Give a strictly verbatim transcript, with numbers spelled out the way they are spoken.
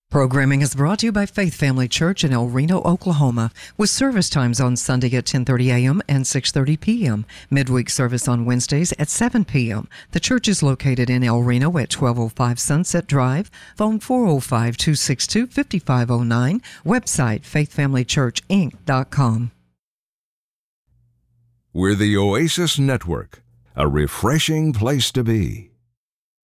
Programming is brought to you by Faith Family Church in El Reno, Oklahoma, with service times on Sunday at ten thirty a.m. and six thirty p.m. Midweek service on Wednesdays at seven p.m. The church is located in El Reno at twelve oh five Sunset Drive. Phone four oh five, two six two, five five oh nine. Website faith family church inc dot com. We're the Oasis Network, a refreshing place to be.